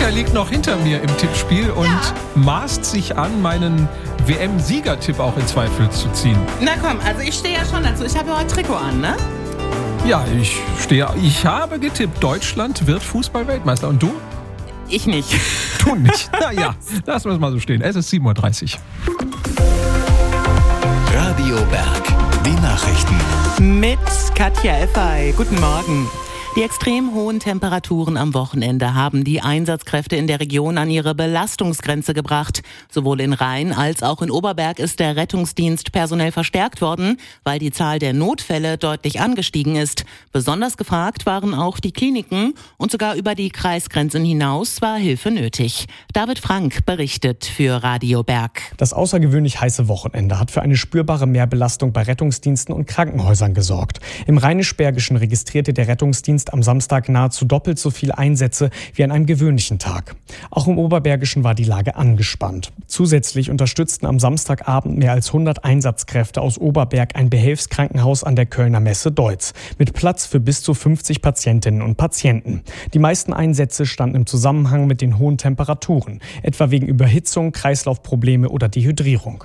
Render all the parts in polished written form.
Katja liegt noch hinter mir im Tippspiel und maßt sich an, meinen WM-Siegertipp auch in Zweifel zu ziehen. Na komm, also ich stehe ja schon dazu. Ich habe ja heute Trikot an, ne? Ja, ich habe getippt, Deutschland wird Fußball-Weltmeister. Und du? Ich nicht. Du nicht. Naja, lassen wir es mal so stehen. Es ist 7.30 Uhr. Radio Berg, die Nachrichten. Mit Katja Effay. Guten Morgen. Die extrem hohen Temperaturen am Wochenende haben die Einsatzkräfte in der Region an ihre Belastungsgrenze gebracht. Sowohl in Rhein als auch in Oberberg ist der Rettungsdienst personell verstärkt worden, weil die Zahl der Notfälle deutlich angestiegen ist. Besonders gefragt waren auch die Kliniken und sogar über die Kreisgrenzen hinaus war Hilfe nötig. David Frank berichtet für Radio Berg. Das außergewöhnlich heiße Wochenende hat für eine spürbare Mehrbelastung bei Rettungsdiensten und Krankenhäusern gesorgt. Im Rheinisch-Bergischen registrierte der Rettungsdienst am Samstag nahezu doppelt so viel Einsätze wie an einem gewöhnlichen Tag. Auch im Oberbergischen war die Lage angespannt. Zusätzlich unterstützten am Samstagabend mehr als 100 Einsatzkräfte aus Oberberg ein Behelfskrankenhaus an der Kölner Messe Deutz mit Platz für bis zu 50 Patientinnen und Patienten. Die meisten Einsätze standen im Zusammenhang mit den hohen Temperaturen, etwa wegen Überhitzung, Kreislaufprobleme oder Dehydrierung.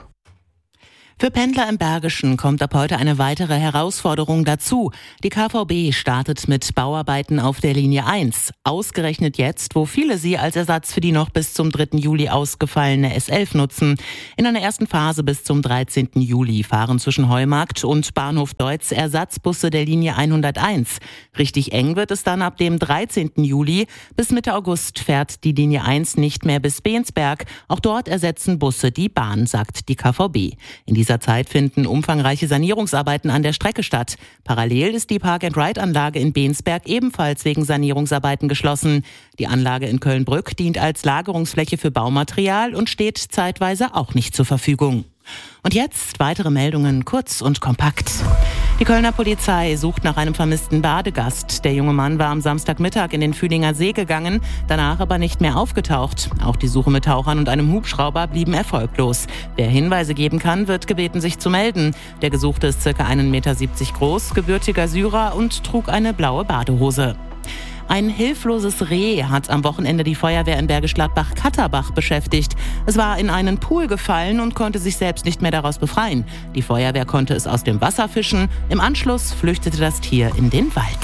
Für Pendler im Bergischen kommt ab heute eine weitere Herausforderung dazu. Die KVB startet mit Bauarbeiten auf der Linie 1. Ausgerechnet jetzt, wo viele sie als Ersatz für die noch bis zum 3. Juli ausgefallene S11 nutzen. In einer ersten Phase bis zum 13. Juli fahren zwischen Heumarkt und Bahnhof Deutz Ersatzbusse der Linie 101. Richtig eng wird es dann ab dem 13. Juli. Bis Mitte August fährt die Linie 1 nicht mehr bis Bensberg. Auch dort ersetzen Busse die Bahn, sagt die KVB. In dieser Zeit finden umfangreiche Sanierungsarbeiten an der Strecke statt. Parallel ist die Park-and-Ride-Anlage in Bensberg ebenfalls wegen Sanierungsarbeiten geschlossen. Die Anlage in Kölnbrück dient als Lagerungsfläche für Baumaterial und steht zeitweise auch nicht zur Verfügung. Und jetzt weitere Meldungen, kurz und kompakt. Die Kölner Polizei sucht nach einem vermissten Badegast. Der junge Mann war am Samstagmittag in den Fühlinger See gegangen, danach aber nicht mehr aufgetaucht. Auch die Suche mit Tauchern und einem Hubschrauber blieben erfolglos. Wer Hinweise geben kann, wird gebeten, sich zu melden. Der Gesuchte ist ca. 1,70 Meter groß, gebürtiger Syrer und trug eine blaue Badehose. Ein hilfloses Reh hat am Wochenende die Feuerwehr in Bergisch Gladbach-Katterbach beschäftigt. Es war in einen Pool gefallen und konnte sich selbst nicht mehr daraus befreien. Die Feuerwehr konnte es aus dem Wasser fischen. Im Anschluss flüchtete das Tier in den Wald.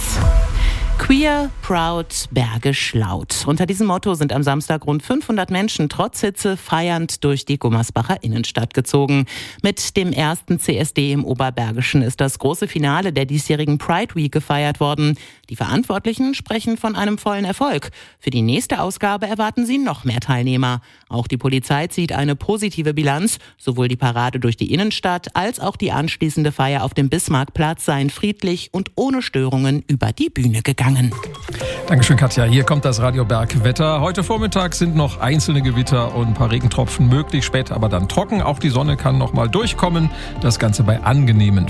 Queer, Proud, Bergisch Laut. Unter diesem Motto sind am Samstag rund 500 Menschen trotz Hitze feiernd durch die Gummersbacher Innenstadt gezogen. Mit dem ersten CSD im Oberbergischen ist das große Finale der diesjährigen Pride Week gefeiert worden. Die Verantwortlichen sprechen von einem vollen Erfolg. Für die nächste Ausgabe erwarten sie noch mehr Teilnehmer. Auch die Polizei zieht eine positive Bilanz. Sowohl die Parade durch die Innenstadt als auch die anschließende Feier auf dem Bismarckplatz seien friedlich und ohne Störungen über die Bühne gegangen. Dankeschön, Katja. Hier kommt das Radio Berg Wetter. Heute Vormittag sind noch einzelne Gewitter und ein paar Regentropfen möglich, später aber dann trocken. Auch die Sonne kann noch mal durchkommen. Das Ganze bei angenehmen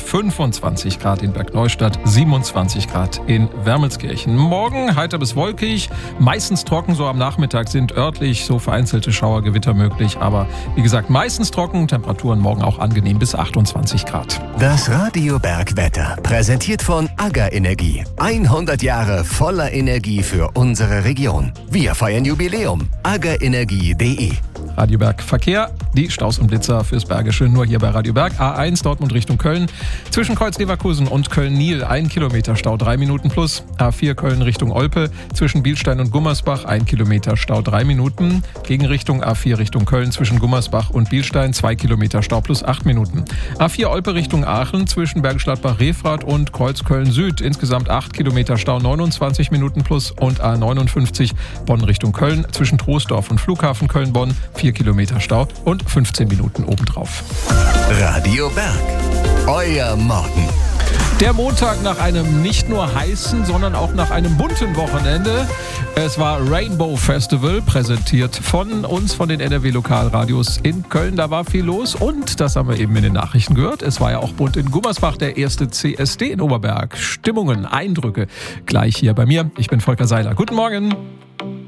25 Grad in Bergneustadt, 27 Grad in Wermelskirchen. Morgen heiter bis wolkig, meistens trocken. So am Nachmittag sind örtlich so vereinzelte Schauergewitter möglich. Aber wie gesagt, meistens trocken. Temperaturen morgen auch angenehm bis 28 Grad. Das Radio Berg Wetter präsentiert von AGA Energie. 100 Jahre voller Energie für unsere Region. Wir feiern Jubiläum. agaenergie.de. Radio Berg Verkehr, die Staus und Blitzer fürs Bergische nur hier bei Radio Berg. A1 Dortmund Richtung Köln, zwischen Kreuz-Leverkusen und Köln-Niel 1 Kilometer Stau 3 Minuten plus. A4 Köln Richtung Olpe, zwischen Bielstein und Gummersbach 1 Kilometer Stau 3 Minuten. Gegenrichtung A4 Richtung Köln, zwischen Gummersbach und Bielstein 2 Kilometer Stau plus 8 Minuten. A4 Olpe Richtung Aachen, zwischen Bergisch Gladbach-Refrath und Kreuz Köln Süd insgesamt 8 Kilometer Stau 29 Minuten plus. Und A59 Bonn Richtung Köln, zwischen Troisdorf und Flughafen Köln-Bonn 4 Kilometer Stau und 15 Minuten obendrauf. Radio Berg, euer Morgen. Der Montag nach einem nicht nur heißen, sondern auch nach einem bunten Wochenende. Es war Rainbow Festival, präsentiert von uns, von den NRW-Lokalradios in Köln. Da war viel los und, das haben wir eben in den Nachrichten gehört, es war ja auch bunt in Gummersbach, der erste CSD in Oberberg. Stimmungen, Eindrücke gleich hier bei mir. Ich bin Volker Seiler. Guten Morgen.